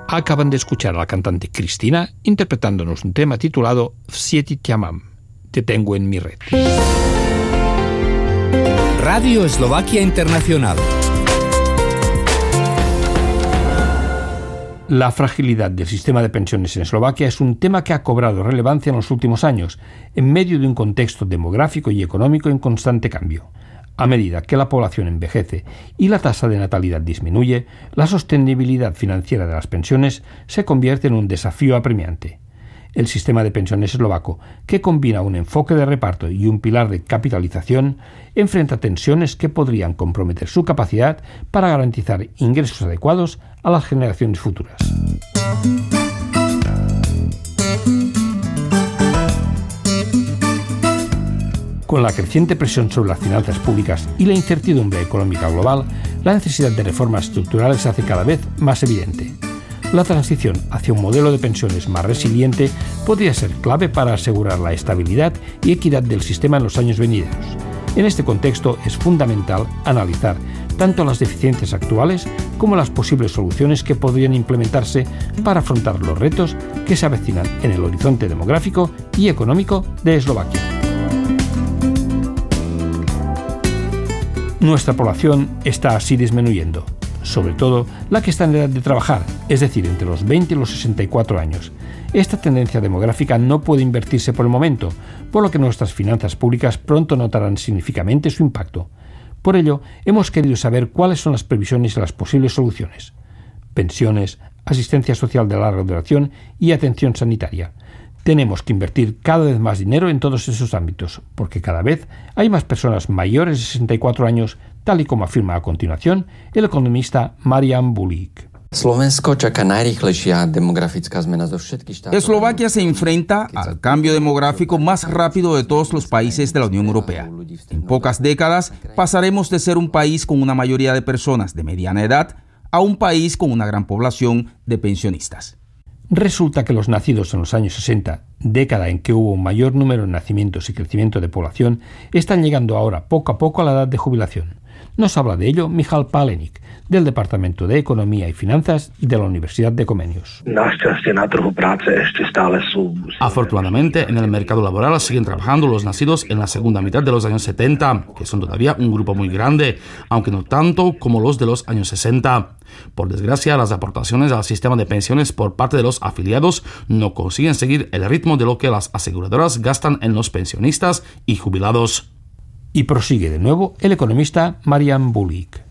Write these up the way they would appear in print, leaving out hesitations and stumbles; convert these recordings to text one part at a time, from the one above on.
Acaban de escuchar a la cantante Cristina interpretándonos un tema titulado Vsieti te amam, Te tengo en mi red. Radio Eslovaquia Internacional. La fragilidad del sistema de pensiones en Eslovaquia es un tema que ha cobrado relevancia en los últimos años, en medio de un contexto demográfico y económico en constante cambio. A medida que la población envejece y la tasa de natalidad disminuye, la sostenibilidad financiera de las pensiones se convierte en un desafío apremiante. El sistema de pensiones eslovaco, que combina un enfoque de reparto y un pilar de capitalización, enfrenta tensiones que podrían comprometer su capacidad para garantizar ingresos adecuados a las generaciones futuras. Con la creciente presión sobre las finanzas públicas y la incertidumbre económica global, la necesidad de reformas estructurales se hace cada vez más evidente. La transición hacia un modelo de pensiones más resiliente podría ser clave para asegurar la estabilidad y equidad del sistema en los años venideros. En este contexto es fundamental analizar tanto las deficiencias actuales como las posibles soluciones que podrían implementarse para afrontar los retos que se avecinan en el horizonte demográfico y económico de Eslovaquia. Nuestra población está así disminuyendo, sobre todo la que está en edad de trabajar, es decir, entre los 20 y los 64 años. Esta tendencia demográfica no puede invertirse por el momento, por lo que nuestras finanzas públicas pronto notarán significativamente su impacto. Por ello, hemos querido saber cuáles son las previsiones y las posibles soluciones. Pensiones, asistencia social de larga duración y atención sanitaria. Tenemos que invertir cada vez más dinero en todos esos ámbitos, porque cada vez hay más personas mayores de 64 años, tal y como afirma a continuación el economista Marian Bulík. Eslovaquia se enfrenta al cambio demográfico más rápido de todos los países de la Unión Europea. En pocas décadas pasaremos de ser un país con una mayoría de personas de mediana edad a un país con una gran población de pensionistas. Resulta que los nacidos en los años 60, década en que hubo un mayor número de nacimientos y crecimiento de población, están llegando ahora poco a poco a la edad de jubilación. Nos habla de ello Michal Páleník, del Departamento de Economía y Finanzas de la Universidad de Comenius. Afortunadamente, en el mercado laboral siguen trabajando los nacidos en la segunda mitad de los años 70, que son todavía un grupo muy grande, aunque no tanto como los de los años 60. Por desgracia, las aportaciones al sistema de pensiones por parte de los afiliados no consiguen seguir el ritmo de lo que las aseguradoras gastan en los pensionistas y jubilados. Y prosigue de nuevo el economista Marian Bulík.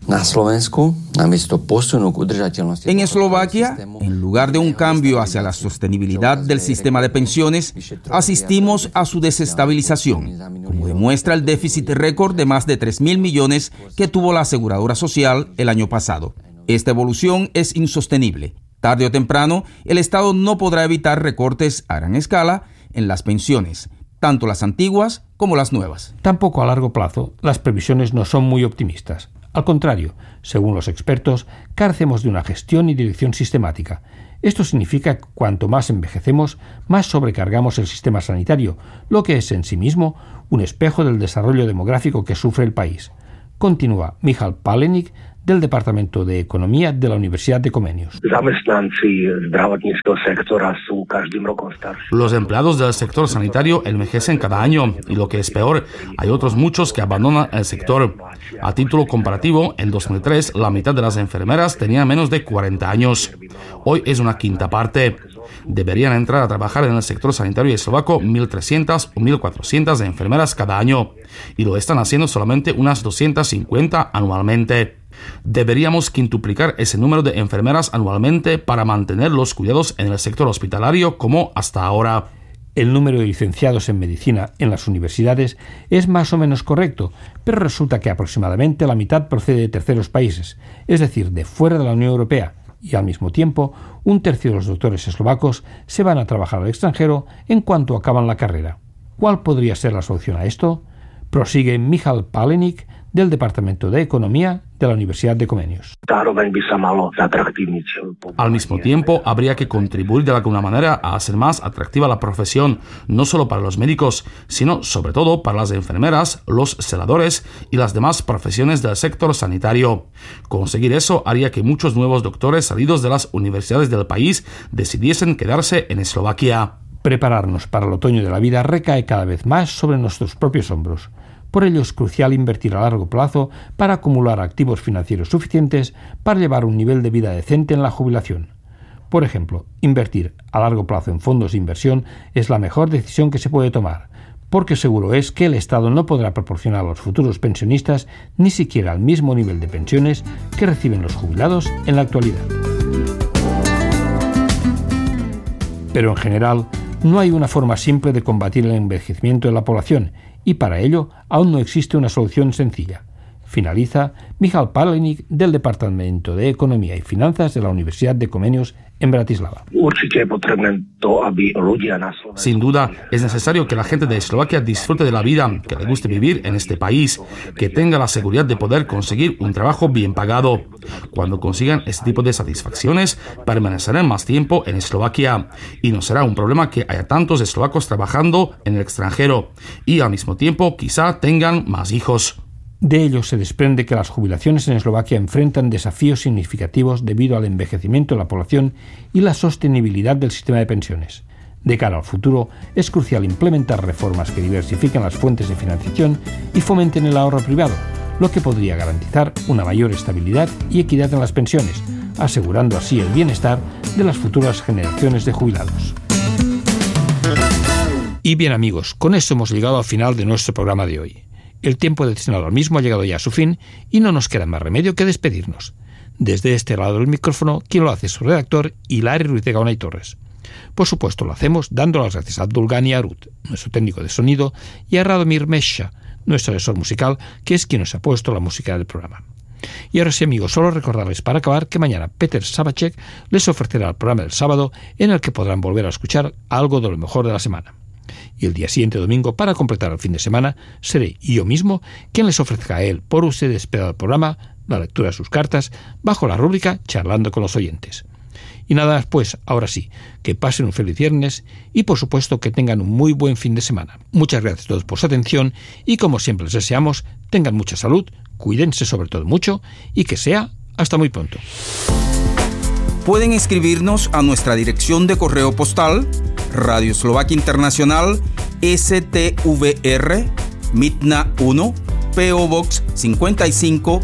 En Eslovaquia, en lugar de un cambio hacia la sostenibilidad del sistema de pensiones, asistimos a su desestabilización, como demuestra el déficit récord de más de 3.000 millones que tuvo la aseguradora social el año pasado. Esta evolución es insostenible. Tarde o temprano, el Estado no podrá evitar recortes a gran escala en las pensiones, tanto las antiguas como las nuevas. Tampoco a largo plazo, las previsiones no son muy optimistas. Al contrario, según los expertos, carecemos de una gestión y dirección sistemática. Esto significa que cuanto más envejecemos, más sobrecargamos el sistema sanitario, lo que es en sí mismo un espejo del desarrollo demográfico que sufre el país. Continúa Michal Páleník, del Departamento de Economía de la Universidad de Comenius. Los empleados del sector sanitario envejecen cada año y lo que es peor, hay otros muchos que abandonan el sector. A título comparativo, en 2003 la mitad de las enfermeras tenía menos de 40 años. Hoy es una quinta parte. Deberían entrar a trabajar en el sector sanitario eslovaco 1.300 o 1.400 enfermeras cada año y lo están haciendo solamente unas 250 anualmente. Deberíamos quintuplicar ese número de enfermeras anualmente para mantener los cuidados en el sector hospitalario como hasta ahora. El número de licenciados en medicina en las universidades es más o menos correcto, pero resulta que aproximadamente la mitad procede de terceros países, es decir, de fuera de la Unión Europea, y al mismo tiempo un tercio de los doctores eslovacos se van a trabajar al extranjero en cuanto acaban la carrera. ¿Cuál podría ser la solución a esto? Prosigue Michal Páleník, del Departamento de Economía de la Universidad de Comenius. Al mismo tiempo, habría que contribuir de alguna manera a hacer más atractiva la profesión, no solo para los médicos, sino sobre todo para las enfermeras, los celadores y las demás profesiones del sector sanitario. Conseguir eso haría que muchos nuevos doctores salidos de las universidades del país decidiesen quedarse en Eslovaquia. Prepararnos para el otoño de la vida recae cada vez más sobre nuestros propios hombros. Por ello es crucial invertir a largo plazo para acumular activos financieros suficientes para llevar un nivel de vida decente en la jubilación. Por ejemplo, invertir a largo plazo en fondos de inversión es la mejor decisión que se puede tomar, porque seguro es que el Estado no podrá proporcionar a los futuros pensionistas ni siquiera el mismo nivel de pensiones que reciben los jubilados en la actualidad. Pero en general, no hay una forma simple de combatir el envejecimiento de la población y para ello aún no existe una solución sencilla. Finaliza Michal Palenik del Departamento de Economía y Finanzas de la Universidad de Comenius en Bratislava. Sin duda, es necesario que la gente de Eslovaquia disfrute de la vida, que le guste vivir en este país, que tenga la seguridad de poder conseguir un trabajo bien pagado. Cuando consigan este tipo de satisfacciones, permanecerán más tiempo en Eslovaquia y no será un problema que haya tantos eslovacos trabajando en el extranjero y al mismo tiempo quizá tengan más hijos. De ello se desprende que las jubilaciones en Eslovaquia enfrentan desafíos significativos debido al envejecimiento de la población y la sostenibilidad del sistema de pensiones. De cara al futuro, es crucial implementar reformas que diversifiquen las fuentes de financiación y fomenten el ahorro privado, lo que podría garantizar una mayor estabilidad y equidad en las pensiones, asegurando así el bienestar de las futuras generaciones de jubilados. Y bien amigos, con eso hemos llegado al final de nuestro programa de hoy. El tiempo destinado al mismo ha llegado ya a su fin y no nos queda más remedio que despedirnos. Desde este lado del micrófono, quien lo hace es su redactor, Hilari Ruiz de Gaona y Torres. Por supuesto, lo hacemos dando las gracias a Abdulgani Arut, nuestro técnico de sonido, y a Radomir Mesha, nuestro asesor musical, que es quien nos ha puesto la música del programa. Y ahora sí, amigos, solo recordarles para acabar que mañana Peter Sabacek les ofrecerá el programa del sábado en el que podrán volver a escuchar algo de lo mejor de la semana. Y el día siguiente, domingo, para completar el fin de semana, seré yo mismo quien les ofrezca a él, por ustedes, el programa, la lectura de sus cartas, bajo la rúbrica Charlando con los oyentes. Y nada más, pues, ahora sí, que pasen un feliz viernes y, por supuesto, que tengan un muy buen fin de semana. Muchas gracias a todos por su atención y, como siempre les deseamos, tengan mucha salud, cuídense sobre todo mucho y que sea hasta muy pronto. Pueden escribirnos a nuestra dirección de correo postal Radio Eslovaquia Internacional STVR Mitna 1 PO Box 55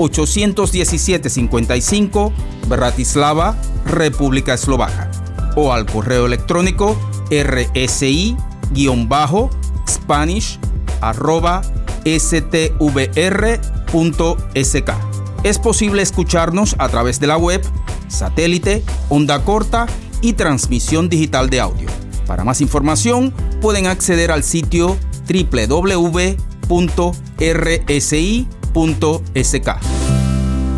817-55 Bratislava, República Eslovaca, o al correo electrónico rsi-bajo/stvr.sk. Es posible escucharnos a través de la web, satélite, onda corta y transmisión digital de audio. Para más información, pueden acceder al sitio www.rsi.sk.